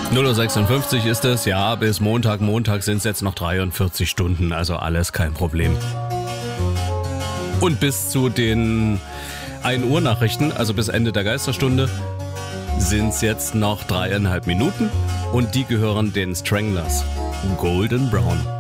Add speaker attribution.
Speaker 1: 0:56 Uhr ist es, ja, bis Montag. Montag sind es jetzt noch 43 Stunden, also alles kein Problem. Und bis zu den 1 Uhr Nachrichten, also bis Ende der Geisterstunde, sind es jetzt noch 3,5 Minuten und die gehören den Stranglers. Golden Brown.